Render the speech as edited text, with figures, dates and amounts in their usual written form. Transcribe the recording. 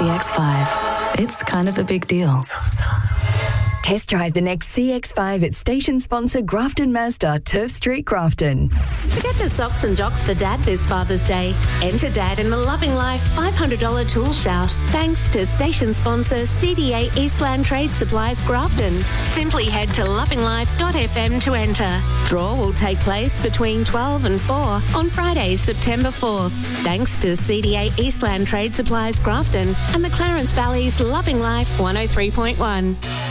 CX-5. It's kind of a big deal. Test drive the next CX-5 at station sponsor Grafton Mazda, Turf Street, Grafton. Forget the socks and jocks for Dad this Father's Day. Enter Dad in the Loving Life $500 tool shout, thanks to station sponsor CDA Eastland Trade Supplies, Grafton. Simply head to lovinglife.fm to enter. Draw will take place between 12 and 4 on Friday, September 4th. Thanks to CDA Eastland Trade Supplies, Grafton and the Clarence Valley's Loving Life 103.1.